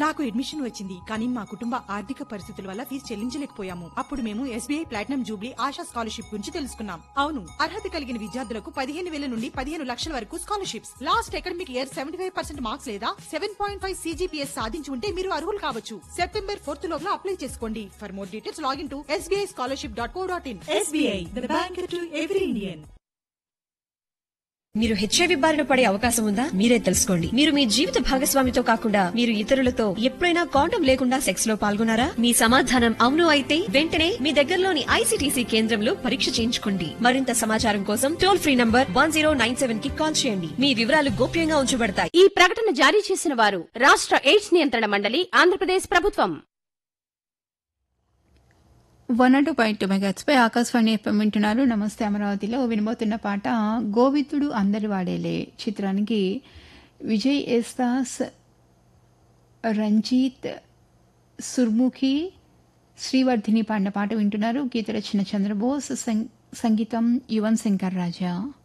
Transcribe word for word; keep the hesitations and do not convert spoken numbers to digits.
నాకు అడ్మిషన్ వచ్చింది కానీ మా కుటుంబ ఆర్థిక పరిస్థితుల వల్ల ఫీజు చెల్లించలేకపోయాము. అప్పుడు మేము SBI platinum Jubilee ASHA scholarship గురించి తెలుసుకున్నాం. అవును, అర్హత కలిగిన విద్యార్థులకు పదిహేను వేల నుండి పదిహేను లక్షల వరకు scholarships. Last academic year seventy five percent marks లేదా సెవెన్ పాయింట్ ఫైవ్ సీజీపీఎస్ సాధించి ఉంటే మీరు అర్హులు కావచ్చు. సెప్టెంబర్ ఫోర్త్ లోపల అప్లై చేసుకోండి. For more details login to SBI scholarship dot co dot in. SBI the bank to every Indian. మీరు HIV బారిన పడే అవకాశం ఉందా? మీరే తెలుసుకోండి. మీరు మీ జీవిత భాగస్వామితో కాకుండా మీరు ఇతరులతో ఎప్పుడైనా కాండం లేకుండా సెక్స్ లో పాల్గొన్నారా? మీ సమాధానం అవును అయితే వెంటనే మీ దగ్గరలోని ఐసీటీసీ కేంద్రంలో పరీక్ష చేయించుకోండి. మరింత సమాచారం కోసం toll free number one zero nine seven కి కాల్ చేయండి. మీ వివరాలు గోప్యంగా ఉంచబడతాయి. ఈ ప్రకటన జారీ చేసిన వారు రాష్ట్ర ఎయిడ్స్ నియంత్రణ మండలి, ఆంధ్రప్రదేశ్ ప్రభుత్వం. వన్ టూ పాయింట్ టూ మెగాట్స్ పై ఆకాశవాణి ఎఫ్ఎం వింటున్నారు. నమస్తే అమరావతిలో వినబోతున్న పాట గోవితుడు అందరి వాడేలే చిత్రానికి విజయ్ ఎస్తాస్, రంజిత్, సుర్ముఖి, శ్రీవర్ధిని పాడిన పాట వింటున్నారు. గీత రచన చంద్రబోస్, సంగీతం యువన్ శంకర్ రాజా.